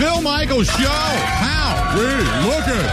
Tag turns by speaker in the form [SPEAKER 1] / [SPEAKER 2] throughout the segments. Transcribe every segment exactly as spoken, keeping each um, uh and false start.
[SPEAKER 1] Bill Michaels Show. How we looking?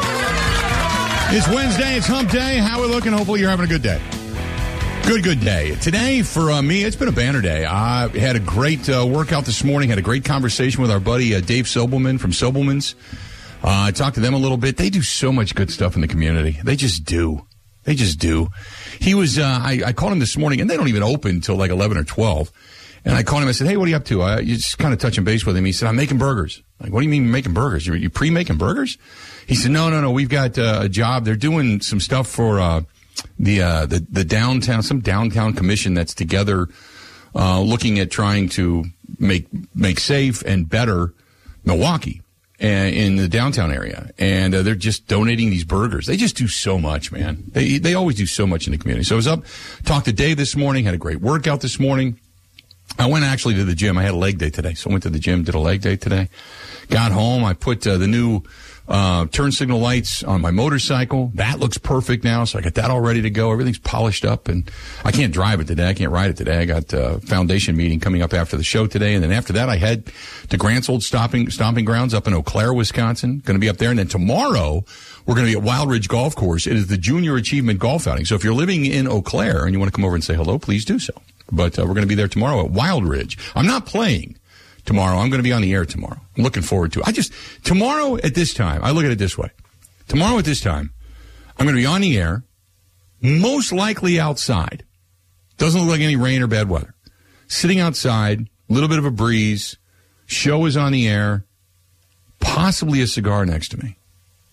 [SPEAKER 1] It's Wednesday. It's hump day. How we looking? Hopefully you're having a good day. Good, good day. Today, for uh, me, it's been a banner day. I had a great uh, workout this morning, had a great conversation with our buddy uh, Dave Sobelman from Sobelman's. Uh, I talked to them a little bit. They do so much good stuff in the community. They just do. They just do. He was, uh, I, I called him this morning, and they don't even open until like eleven or twelve. And I called him. I said, hey, what are you up to? Uh, you just kind of touching base with him. He said, I'm making burgers. Like, what do you mean making burgers? You, you pre-making burgers? He said, no, no, no. We've got uh, a job. They're doing some stuff for uh, the, uh, the the downtown, some downtown commission that's together uh, looking at trying to make make safe and better Milwaukee uh, in the downtown area. And uh, they're just donating these burgers. They just do so much, man. They, they always do so much in the community. So I was up, talked to Dave this morning, had a great workout this morning. I went actually to the gym. I had a leg day today, so I went to the gym, did a leg day today. Got home. I put uh, the new uh, turn signal lights on my motorcycle. That looks perfect now, so I got that all ready to go. Everything's polished up, and I can't drive it today. I can't ride it today. I got a foundation meeting coming up after the show today, and then after that I head to Grant's old stomping, stomping grounds up in Eau Claire, Wisconsin. Going to be up there, and then tomorrow we're going to be at Wild Ridge Golf Course. It is the Junior Achievement Golf Outing. So if you're living in Eau Claire and you want to come over and say hello, please do so. But uh, we're going to be there tomorrow at Wild Ridge. I'm not playing tomorrow. I'm going to be on the air tomorrow. I'm looking forward to it. I just, tomorrow at this time, I look at it this way. Tomorrow at this time, I'm going to be on the air, most likely outside. Doesn't look like any rain or bad weather. Sitting outside, a little bit of a breeze, show is on the air, possibly a cigar next to me.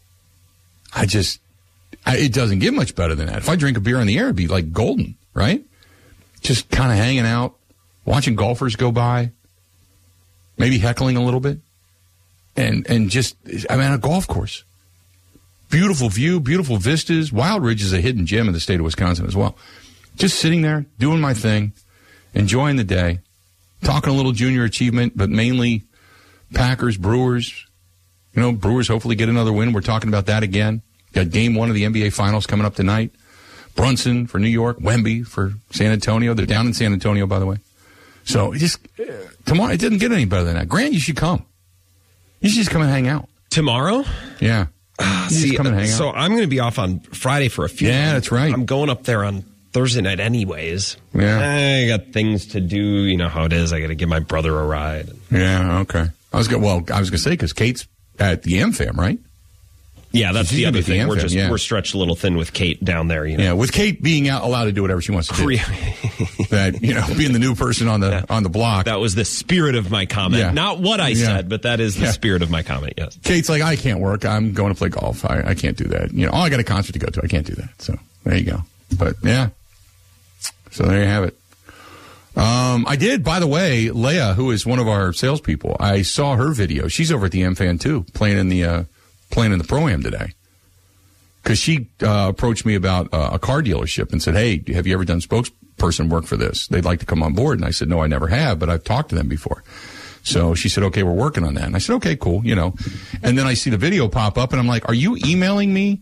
[SPEAKER 1] I just, I, it doesn't get much better than that. If I drink a beer on the air, it'd be like golden, right? Just kind of hanging out, watching golfers go by, maybe heckling a little bit, and and just, I mean, a golf course. Beautiful view, beautiful vistas. Wild Ridge is a hidden gem in the state of Wisconsin as well. Just sitting there, doing my thing, enjoying the day, talking a little junior achievement, but mainly Packers, Brewers. You know, Brewers hopefully get another win. We're talking about that again. Got game one of the N B A Finals coming up tonight. Brunson for New York, Wemby for San Antonio. They're down in San Antonio, by the way. So it just, uh, tomorrow, it didn't get any better than that. Grant, you should come. You should just come and hang out.
[SPEAKER 2] Tomorrow?
[SPEAKER 1] Yeah.
[SPEAKER 2] Uh, see,
[SPEAKER 1] come and hang
[SPEAKER 2] so
[SPEAKER 1] out.
[SPEAKER 2] I'm going to be off on Friday for a few.
[SPEAKER 1] Yeah, that's right.
[SPEAKER 2] I'm going up there on Thursday night anyways.
[SPEAKER 1] Yeah.
[SPEAKER 2] I got things to do. You know how it is. I got to give my brother a ride.
[SPEAKER 1] Yeah, okay. I was going well, I was going to say, because Kate's at the AmFam, right?
[SPEAKER 2] Yeah, that's
[SPEAKER 1] She's
[SPEAKER 2] the other
[SPEAKER 1] the
[SPEAKER 2] thing.
[SPEAKER 1] AmFam,
[SPEAKER 2] We're just
[SPEAKER 1] yeah.
[SPEAKER 2] we're stretched a little thin with Kate down there. You know?
[SPEAKER 1] Yeah, with Kate being out, allowed to do whatever she wants to do. That, you know, being the new person on the yeah. on the block.
[SPEAKER 2] That was the spirit of my comment.
[SPEAKER 1] Yeah.
[SPEAKER 2] Not what I yeah. said, but that is the
[SPEAKER 1] yeah.
[SPEAKER 2] spirit of my comment, yes.
[SPEAKER 1] Kate's like, I can't work. I'm going to play golf. I, I can't do that. You know, oh, I got a concert to go to. I can't do that. So there you go. But, yeah. So there you have it. Um, I did, by the way, Leah, who is one of our salespeople, I saw her video. She's over at the AmFan, too, playing in the uh, playing in the Pro-Am today. Because she uh, approached me about uh, a car dealership and said, hey, have you ever done spokesperson work for this? They'd like to come on board. And I said, no, I never have, but I've talked to them before. So she said, okay, we're working on that. And I said, okay, cool, you know. And then I see the video pop up, and I'm like, are you emailing me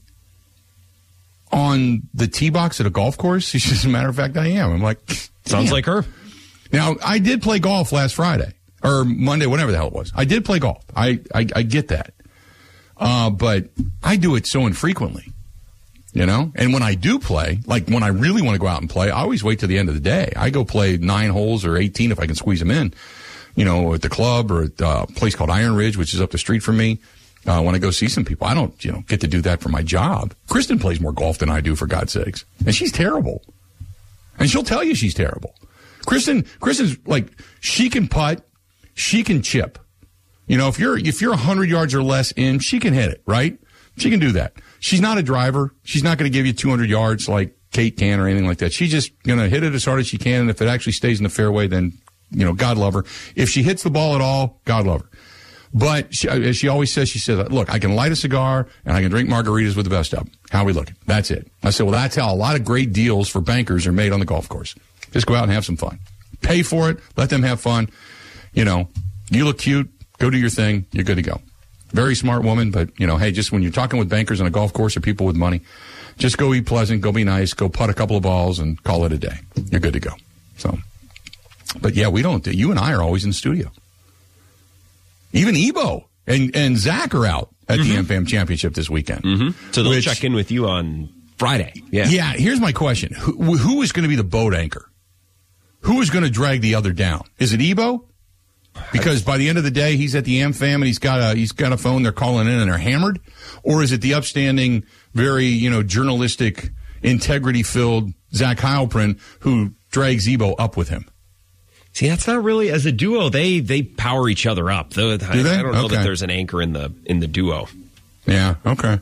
[SPEAKER 1] on the tee box at a golf course? She says, as a matter of fact, I am. I'm like,
[SPEAKER 2] sounds like her.
[SPEAKER 1] Now, I did play golf last Friday, or Monday, whatever the hell it was. I did play golf. I, I, I get that. Uh, but I do it so infrequently, you know? And when I do play, like when I really want to go out and play, I always wait till the end of the day. I go play nine holes or eighteen if I can squeeze them in, you know, at the club or at a place called Iron Ridge, which is up the street from me. Uh, when I go see some people, I don't, you know, get to do that for my job. Kristen plays more golf than I do, for God's sakes. And she's terrible. And she'll tell you she's terrible. Kristen, Kristen's like, she can putt, she can chip. You know, if you're, if you're a hundred yards or less in, she can hit it, right? She can do that. She's not a driver. She's not going to give you two hundred yards like Kate can or anything like that. She's just going to hit it as hard as she can. And if it actually stays in the fairway, then, you know, God love her. If she hits the ball at all, God love her. But she, as she always says, she says, look, I can light a cigar and I can drink margaritas with the best of them. How are we looking? That's it. I said, well, that's how a lot of great deals for bankers are made on the golf course. Just go out and have some fun. Pay for it. Let them have fun. You know, you look cute. Go do your thing. You're good to go. Very smart woman, but, you know, hey, just when you're talking with bankers on a golf course or people with money, just go eat pleasant, go be nice, go putt a couple of balls, and call it a day. You're good to go. So, but, yeah, we don't. You and I are always in the studio. Even Ebo and, and Zach are out at mm-hmm. the M F A M Championship this weekend.
[SPEAKER 2] Mm-hmm. So they'll which, check in with you on Friday. Yeah.
[SPEAKER 1] Yeah. Here's my question. Who, who is going to be the boat anchor? Who is going to drag the other down? Is it Ebo? Because by the end of the day, he's at the Am Fam and he's got a he's got a phone. They're calling in and they're hammered, or is it the upstanding, very you know journalistic, integrity-filled Zach Heilprin who drags Ebo up with him?
[SPEAKER 2] See, that's not really as a duo. They they power each other up. Though
[SPEAKER 1] Do
[SPEAKER 2] I,
[SPEAKER 1] they?
[SPEAKER 2] I don't know
[SPEAKER 1] okay.
[SPEAKER 2] that there's an anchor in the in the duo.
[SPEAKER 1] Yeah. Okay.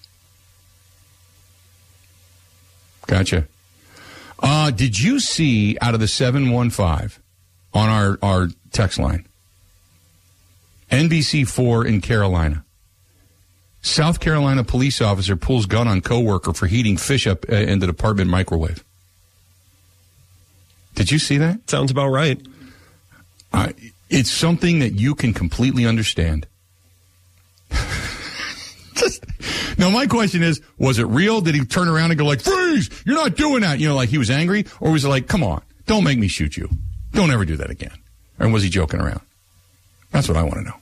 [SPEAKER 1] Gotcha. Uh, did you see out of the seven one five on our, our text line, N B C four in Carolina, South Carolina police officer pulls gun on coworker for heating fish up uh, in the department microwave? Did you see that?
[SPEAKER 2] Sounds about right.
[SPEAKER 1] Uh, it's something that you can completely understand. Just, now, my question is, was it real? Did he turn around and go like, freeze, you're not doing that? You know, like he was angry? Or was it like, come on, don't make me shoot you. Don't ever do that again. Or was he joking around? That's what I want to know.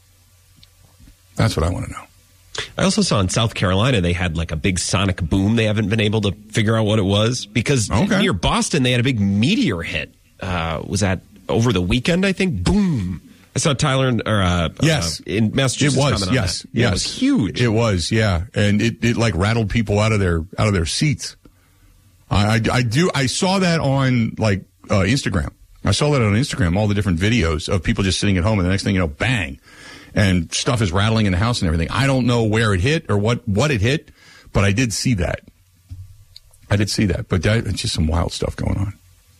[SPEAKER 1] That's what I want to know.
[SPEAKER 2] I also saw in South Carolina they had like a big sonic boom. They haven't been able to figure out what it was because okay. near Boston they had a big meteor hit. Uh, was that over the weekend, I think? Boom. I saw Tyler or uh,
[SPEAKER 1] yes.
[SPEAKER 2] uh, in Massachusetts.
[SPEAKER 1] It was, yes.
[SPEAKER 2] Yeah,
[SPEAKER 1] yes.
[SPEAKER 2] It was huge.
[SPEAKER 1] It was, yeah. And it, it like rattled people out of their out of their seats. I, I, I do I saw that on like uh, Instagram. I saw that on Instagram, all the different videos of people just sitting at home and the next thing you know, bang. And stuff is rattling in the house and everything. I don't know where it hit or what, what it hit, but I did see that. I did see that. But that, it's just some wild stuff going on.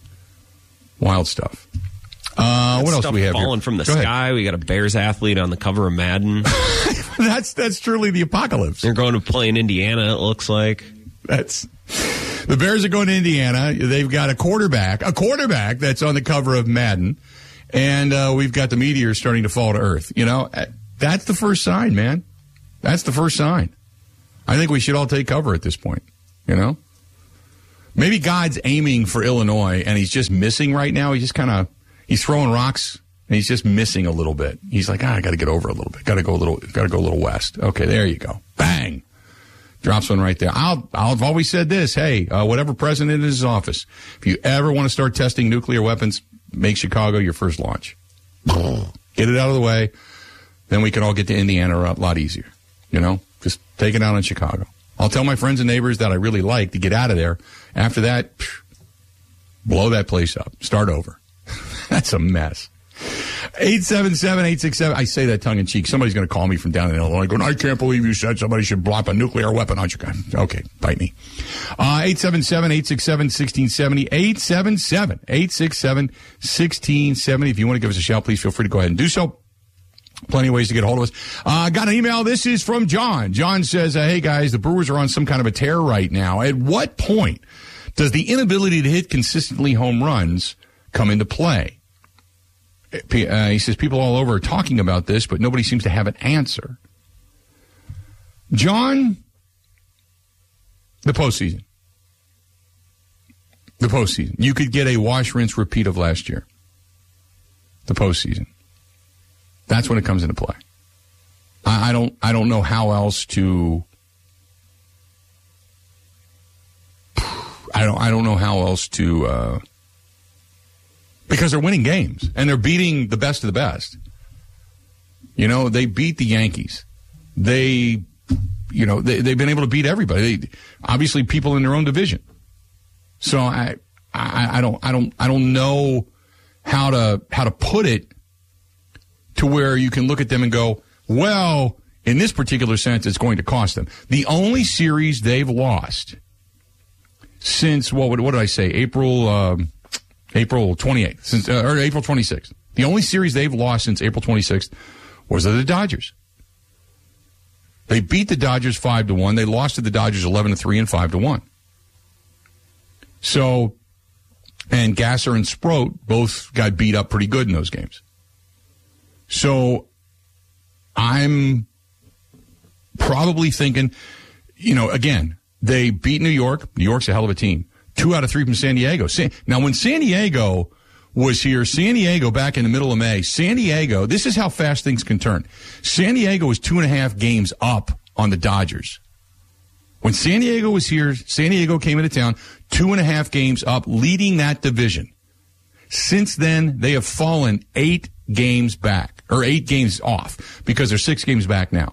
[SPEAKER 1] Wild stuff. Uh, what else do we have
[SPEAKER 2] falling
[SPEAKER 1] here?
[SPEAKER 2] from the
[SPEAKER 1] Go
[SPEAKER 2] sky.
[SPEAKER 1] ahead.
[SPEAKER 2] We got a Bears athlete on the cover of Madden.
[SPEAKER 1] that's that's truly the apocalypse.
[SPEAKER 2] They're going to play in Indiana, it looks like.
[SPEAKER 1] That's the Bears are going to Indiana. They've got a quarterback, a quarterback that's on the cover of Madden. And uh, we've got the meteor starting to fall to Earth. You know, that's the first sign, man. That's the first sign. I think we should all take cover at this point, you know? Maybe God's aiming for Illinois, and he's just missing right now. He's just kind of, he's throwing rocks, and he's just missing a little bit. He's like, ah, I got to get over a little bit. Got to go a little, got to go a little west. Okay, there you go. Bang. Drops one right there. I'll, I've always said this. Hey, uh, whatever president in his office, if you ever want to start testing nuclear weapons, make Chicago your first launch. Get it out of the way. Then we can all get to Indiana a lot easier. You know, just take it out in Chicago. I'll tell my friends and neighbors that I really like to get out of there. After that, phew, blow that place up. Start over. That's a mess. eight seven seven, eight six seven. I say that tongue in cheek. Somebody's going to call me from down in Illinois going, I can't believe you said somebody should drop a nuclear weapon on Chicago. Okay, bite me. Uh, eight seven seven, eight six seven, one six seven zero. eight seven seven, eight six seven, one six seven zero. If you want to give us a shout, please feel free to go ahead and do so. Plenty of ways to get a hold of us. Uh, got an email. This is from John. John says, uh, hey, guys, the Brewers are on some kind of a tear right now. At what point does the inability to hit consistently home runs come into play? Uh, he says people all over are talking about this, but nobody seems to have an answer. John, the postseason. The postseason. You could get a wash, rinse, repeat of last year. The postseason. That's when it comes into play. I, I don't. I don't know how else to. I don't. I don't know how else to. Uh, because they're winning games and they're beating the best of the best. You know, they beat the Yankees. They, you know, they, they've been able to beat everybody. They, obviously, people in their own division. So I, I, I don't. I don't. I don't know how to how to put it. To where you can look at them and go, well, in this particular sense, it's going to cost them. The only series they've lost since, what, what did I say, April um, April twenty-eighth, since uh, or April twenty-sixth. The only series they've lost since April twenty-sixth was to the Dodgers. They beat the Dodgers five to one. They lost to the Dodgers eleven to three and five to one. So, and Gasser and Sproat both got beat up pretty good in those games. So I'm probably thinking, you know, again, they beat New York. New York's a hell of a team. Two out of three from San Diego. Now, when San Diego was here. San Diego back in the middle of May. San Diego, this is how fast things can turn. San Diego was two and a half games up on the Dodgers. When San Diego was here, San Diego came into town, two and a half games up, leading that division. Since then, they have fallen eight games back, or eight games off, because they're six games back now.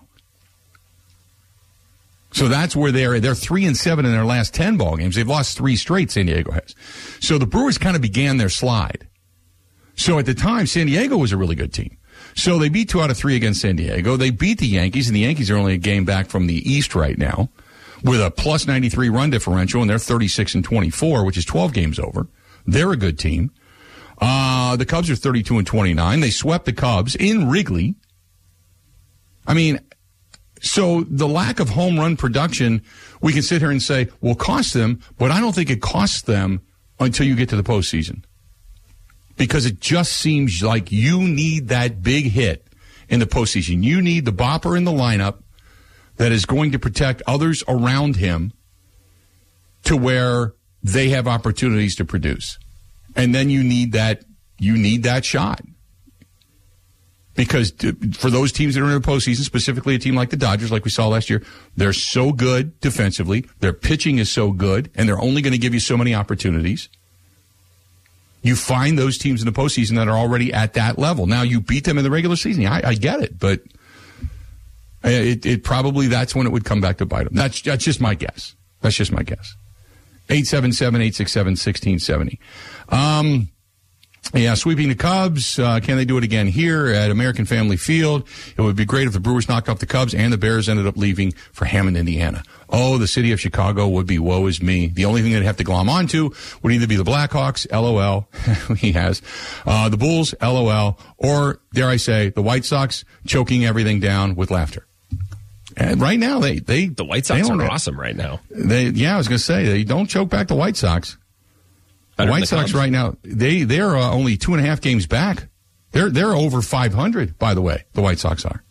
[SPEAKER 1] So that's where they're they're three and seven in their last ten ball games. They've lost three straight, San Diego has. So the Brewers kind of began their slide. So at the time, San Diego was a really good team. So they beat two out of three against San Diego. They beat the Yankees, and the Yankees are only a game back from the East right now with a plus ninety-three run differential, and they're thirty-six and twenty-four, which is twelve games over. They're a good team. Uh, the Cubs are thirty-two and twenty-nine. They swept the Cubs in Wrigley. I mean, so the lack of home run production, we can sit here and say, will cost them, but I don't think it costs them until you get to the postseason. Because it just seems like you need that big hit in the postseason. You need the bopper in the lineup that is going to protect others around him to where they have opportunities to produce. And then you need that, you need that shot. Because to, for those teams that are in the postseason, specifically a team like the Dodgers, like we saw last year, they're so good defensively. Their pitching is so good, and they're only going to give you so many opportunities. You find those teams in the postseason that are already at that level. Now, you beat them in the regular season. I, I get it, but it, it probably that's when it would come back to bite them. That's, that's just my guess. That's just my guess. eight seven seven, eight six seven, one six seven zero. Um... Yeah, sweeping the Cubs. Uh, can they do it again here at American Family Field? It would be great if the Brewers knocked off the Cubs and the Bears ended up leaving for Hammond, Indiana. Oh, the city of Chicago would be woe is me. The only thing they'd have to glom onto would either be the Blackhawks, LOL, he has, uh, the Bulls, LOL, or, dare I say, the White Sox choking everything down with laughter. And right now, they... they
[SPEAKER 2] the White Sox are awesome right now.
[SPEAKER 1] They, yeah, I was going to say, they don't choke back the White Sox. The White the Sox right now, they, they're uh, only two and a half games back. They're they're over five hundred, by the way, the White Sox are.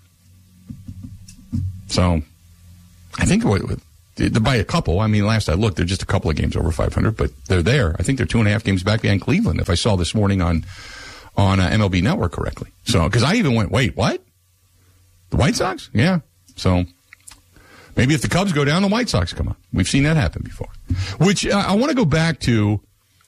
[SPEAKER 1] So, I think by a couple, I mean, last I looked, they're just a couple of games over five hundred, but they're there. I think they're two and a half games back behind Cleveland, if I saw this morning on, on uh, M L B Network correctly. So, because I even went, wait, what? The White Sox? Yeah. So, maybe if the Cubs go down, the White Sox come up. We've seen that happen before. Which, uh, I want to go back to...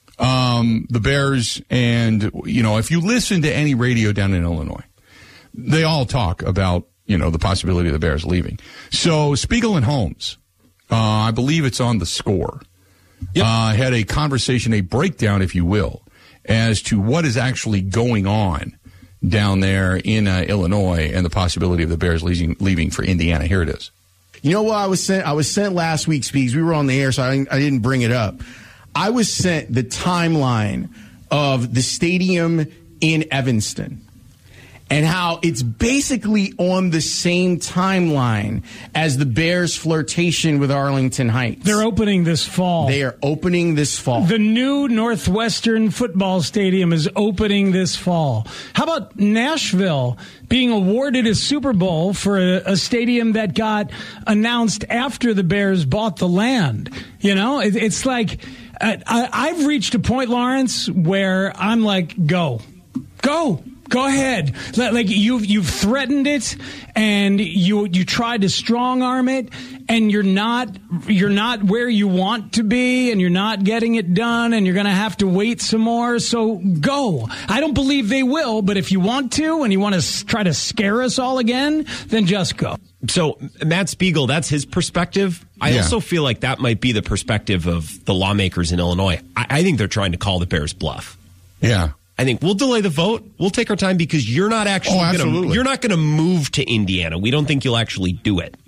[SPEAKER 1] Um, the Bears, and, you know, if you listen to any radio down in Illinois, they all talk about, you know, the possibility of the Bears leaving. So Spiegel and Holmes, uh, I believe it's on The Score, yep. uh, had a conversation, a breakdown, if you will, as to what is actually going on down there in uh, Illinois and the possibility of the Bears leaving, leaving for Indiana. Here it is.
[SPEAKER 3] You know what I was sent? I was sent last week, Speaks. We were on the air, so I, I didn't bring it up. I was sent the timeline of the stadium in Evanston and how it's basically on the same timeline as the Bears' flirtation with Arlington Heights.
[SPEAKER 4] They're opening this fall.
[SPEAKER 3] They are opening this fall.
[SPEAKER 4] The new Northwestern football stadium is opening this fall. How about Nashville being awarded a Super Bowl for a, a stadium that got announced after the Bears bought the land? You know, it, it's like... Uh, I, I've reached a point, Lawrence, where I'm like, go, go, go ahead. Like you've you've threatened it, and you you tried to strong arm it, and you're not you're not where you want to be, and you're not getting it done, and you're going to have to wait some more. So go. I don't believe they will, but if you want to, and you want to try to scare us all again, then just go.
[SPEAKER 2] So Matt Spiegel, that's his perspective. I yeah. also feel like that might be the perspective of the lawmakers in Illinois. I, I think they're trying to call the Bears bluff.
[SPEAKER 1] Yeah.
[SPEAKER 2] I think we'll delay the vote. We'll take our time because you're not actually
[SPEAKER 1] oh,
[SPEAKER 2] going to you're not going to move to Indiana. We don't think you'll actually do it.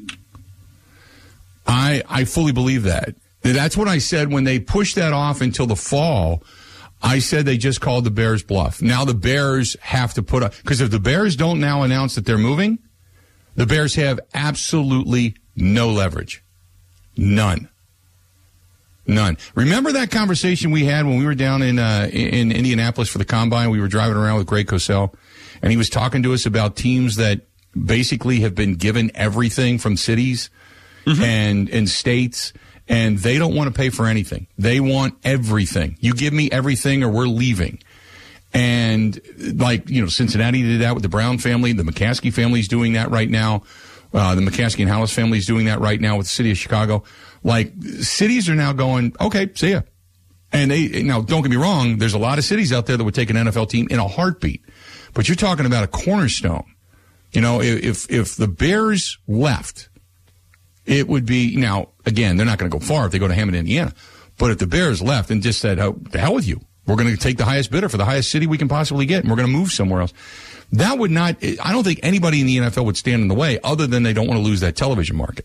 [SPEAKER 1] I I fully believe that. That's what I said when they pushed that off until the fall. I said they just called the Bears bluff. Now the Bears have to put up, because if the Bears don't now announce that they're moving, the Bears have absolutely no leverage. None. None. Remember that conversation we had when we were down in uh, in Indianapolis for the Combine? We were driving around with Greg Cosell, and he was talking to us about teams that basically have been given everything from cities mm-hmm. and, and states, and they don't want to pay for anything. They want everything. You give me everything or we're leaving. And like, you know, Cincinnati did that with the Brown family. The McCaskey family's doing that right now. Uh, the McCaskey and Hollis family's doing that right now with the city of Chicago. Like, cities are now going, okay, see ya. And they, now don't get me wrong, there's a lot of cities out there that would take an N F L team in a heartbeat. But you're talking about a cornerstone. You know, if, if the Bears left, it would be, now, again, they're not going to go far if they go to Hammond, Indiana. But if the Bears left and just said, oh, the hell with you. We're going to take the highest bidder for the highest city we can possibly get, and we're going to move somewhere else. That would not, I don't think anybody in the N F L would stand in the way other than they don't want to lose that television market.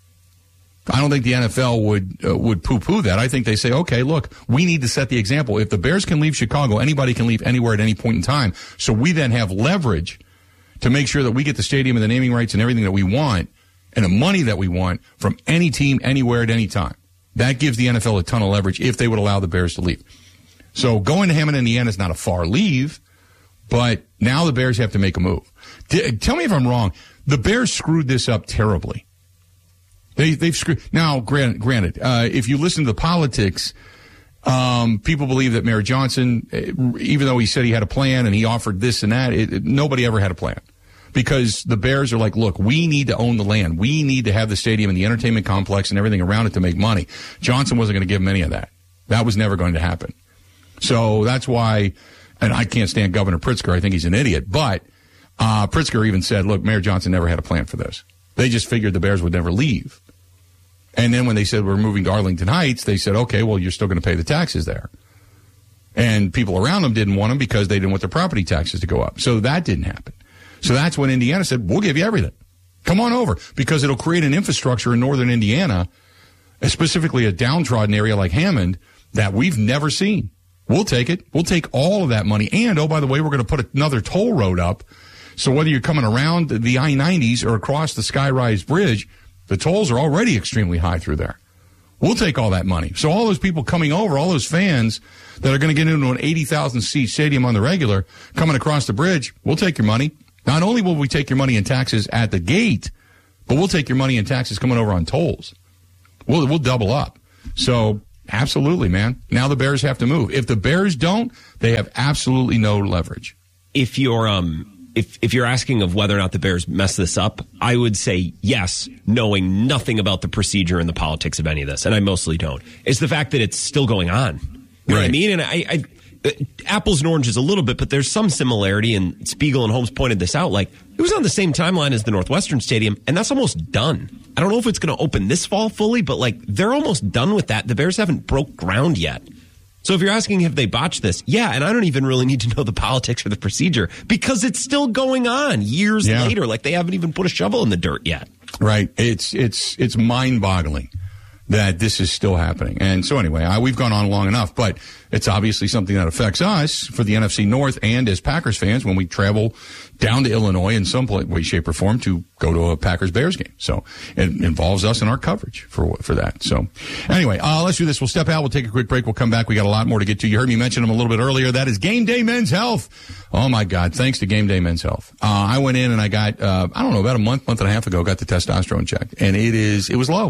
[SPEAKER 1] I don't think the N F L would uh, would poo-poo that. I think they say, okay, look, we need to set the example. If the Bears can leave Chicago, anybody can leave anywhere at any point in time. So we then have leverage to make sure that we get the stadium and the naming rights and everything that we want and the money that we want from any team, anywhere, at any time. That gives the N F L a ton of leverage if they would allow the Bears to leave. So going to Hammond, Indiana is not a far leave, but now the Bears have to make a move. D- tell me if I'm wrong. The Bears screwed this up terribly. They, they've screwed. Now, granted, granted uh, if you listen to the politics, um, people believe that Mayor Johnson, even though he said he had a plan and he offered this and that, it, it, nobody ever had a plan. Because the Bears are like, look, we need to own the land. We need to have the stadium and the entertainment complex and everything around it to make money. Johnson wasn't going to give them any of that. That was never going to happen. So that's why, and I can't stand Governor Pritzker. I think he's an idiot. But uh, Pritzker even said, look, Mayor Johnson never had a plan for this. They just figured the Bears would never leave. And then when they said we're moving to Arlington Heights, they said, okay, well, you're still going to pay the taxes there. And people around them didn't want them because they didn't want their property taxes to go up. So that didn't happen. So that's when Indiana said, we'll give you everything. Come on over. Because it'll create an infrastructure in northern Indiana, specifically a downtrodden area like Hammond, that we've never seen. We'll take it. We'll take all of that money. And, oh, by the way, we're going to put another toll road up. So whether you're coming around the I nineties or across the Skyrise Bridge, the tolls are already extremely high through there. We'll take all that money. So all those people coming over, all those fans that are going to get into an eighty thousand seat stadium on the regular, coming across the bridge, we'll take your money. Not only will we take your money in taxes at the gate, but we'll take your money in taxes coming over on tolls. We'll, we'll double up. So absolutely, man. Now the Bears have to move. If the Bears don't, they have absolutely no leverage.
[SPEAKER 2] If you're um, if if you're asking of whether or not the Bears mess this up, I would say yes, knowing nothing about the procedure and the politics of any of this, and I mostly don't. It's the fact that it's still going on. You know
[SPEAKER 1] right.
[SPEAKER 2] what I mean? And I, I uh, apples and oranges a little bit, but there's some similarity. And Spiegel and Holmes pointed this out. Like, it was on the same timeline as the Northwestern Stadium, and that's almost done. I don't know if it's going to open this fall fully, but like they're almost done with that. The Bears haven't broke ground yet. So if you're asking if they botched this, yeah, and I don't even really need to know the politics or the procedure because it's still going on years yeah. later. Like they haven't even put a shovel in the dirt yet.
[SPEAKER 1] Right. It's it's it's mind-boggling that this is still happening. And so anyway, I, we've gone on long enough, but it's obviously something that affects us for the N F C North and as Packers fans when we travel down to Illinois in some way, shape, or form to go to a Packers-Bears game. So it involves us in our coverage for for that. So anyway, uh, let's do this. We'll step out. We'll take a quick break. We'll come back. We got a lot more to get to. You heard me mention them a little bit earlier. That is Game Day Men's Health. Oh, my God. Thanks to Game Day Men's Health. Uh, I went in and I got, uh, I don't know, about a month, month and a half ago, got the testosterone checked. And it is, it was low.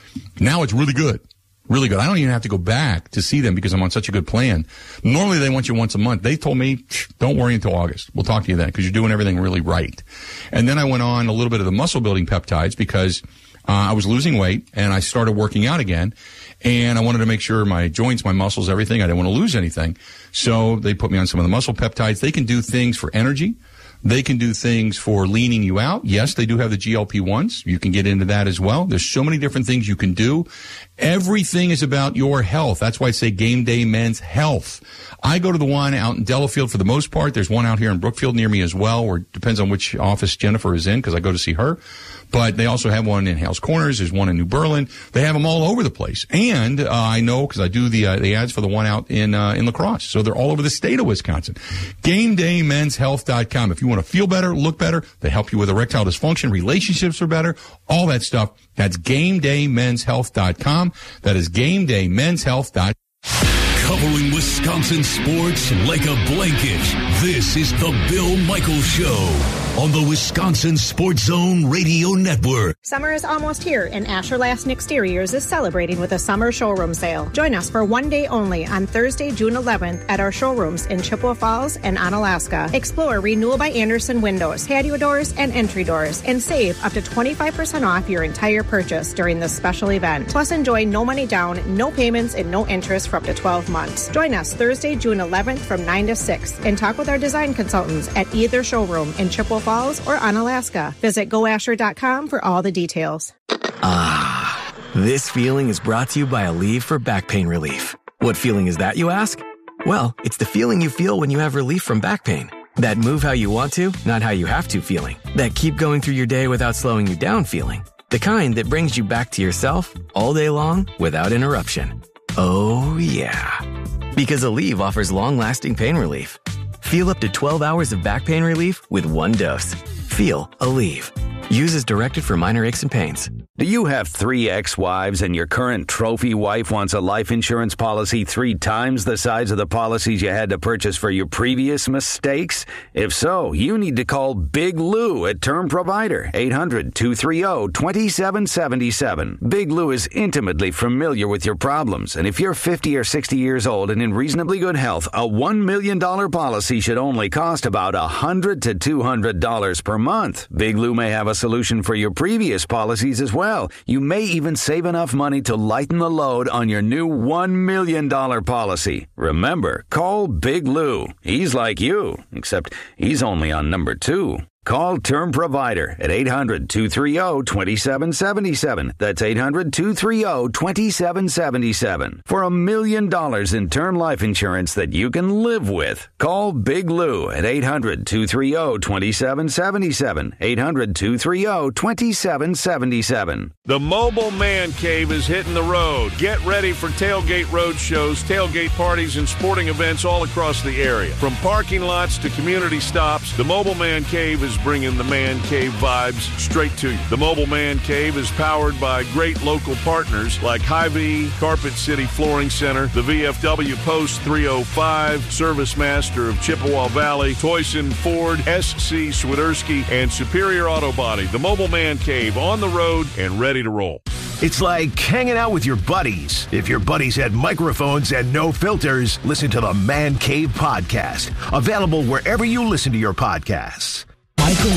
[SPEAKER 1] Now it's really good. Really good. I don't even have to go back to see them because I'm on such a good plan. Normally they want you once a month. They told me, don't worry until August. We'll talk to you then because you're doing everything really right. And then I went on a little bit of the muscle building peptides because uh, I was losing weight and I started working out again. And I wanted to make sure my joints, my muscles, everything, I didn't want to lose anything. So they put me on some of the muscle peptides. They can do things for energy. They can do things for leaning you out. Yes, they do have the G L P ones. You can get into that as well. There's so many different things you can do. Everything is about your health. That's why I say Game Day Men's Health. I go to the one out in Delafield for the most part. There's one out here in Brookfield near me as well, or it depends on which office Jennifer is in because I go to see her. But they also have one in Hales Corners. There's one in New Berlin. They have them all over the place. And uh, I know because I do the uh, the ads for the one out in uh, in La Crosse. So they're all over the state of Wisconsin. Game Day Men's Health dot com. If you want to feel better, look better, they help you with erectile dysfunction, relationships are better, all that stuff. That's Game Day Men's Health dot com. That is Game Day Men's Health dot com.
[SPEAKER 5] Covering Wisconsin sports like a blanket. This is the Bill Michaels Show. on the Wisconsin Sports Zone Radio Network.
[SPEAKER 6] Summer is almost here, and Asher Lassen Exteriors is celebrating with a summer showroom sale. Join us for one day only on Thursday, June eleventh at our showrooms in Chippewa Falls and Onalaska. Explore Renewal by Anderson windows, patio doors, and entry doors, and save up to twenty-five percent off your entire purchase during this special event. Plus, enjoy no money down, no payments, and no interest for up to twelve months. Join us Thursday, June eleventh from nine to six and talk with our design consultants at either showroom in Chippewa Falls or Onalaska. Visit go asher dot com for all the details.
[SPEAKER 7] Ah, this feeling is brought to you by Aleve for back pain relief. What feeling is that, you ask? Well, it's the feeling you feel when you have relief from back pain. That move how you want to, not how you have to feeling. That keep going through your day without slowing you down feeling. The kind that brings you back to yourself all day long without interruption. Oh, yeah. Because Aleve offers long-lasting pain relief. Feel up to twelve hours of back pain relief with one dose. Feel Aleve. Use as directed for minor aches and pains.
[SPEAKER 8] Do you have three ex-wives and your current trophy wife wants a life insurance policy three times the size of the policies you had to purchase for your previous mistakes? If so, you need to call Big Lou at Term Provider, eight hundred, two three zero, two seven seven seven. Big Lou is intimately familiar with your problems, and if you're fifty or sixty years old and in reasonably good health, a one million dollars policy should only cost about one hundred to two hundred dollars per month. Big Lou may have a solution for your previous policies as well. Well, you may even save enough money to lighten the load on your new one million dollars policy. Remember, call Big Lou. He's like you, except he's only on number two. Call Term Provider at eight hundred, two three zero, two seven seven seven. That's eight hundred, two three zero, two seven seven seven. For a million dollars in term life insurance that you can live with. Call Big Lou at eight hundred, two three zero, two seven seven seven. eight hundred, two three zero, two seven seven seven.
[SPEAKER 9] The Mobile Man Cave is hitting the road. Get ready for tailgate road shows, tailgate parties, and sporting events all across the area. From parking lots to community stops, the Mobile Man Cave is bringing the Man Cave vibes straight to you. The Mobile Man Cave is powered by great local partners like Hy-Vee, Carpet City Flooring Center, the V F W Post three oh five, Service Master of Chippewa Valley, Toyson Ford, S C Swiderski, and Superior Auto Body. The Mobile Man Cave on the road and ready to roll.
[SPEAKER 5] It's like hanging out with your buddies. If your buddies had microphones and no filters, listen to the Man Cave Podcast. Available wherever you listen to your podcasts.
[SPEAKER 4] Michael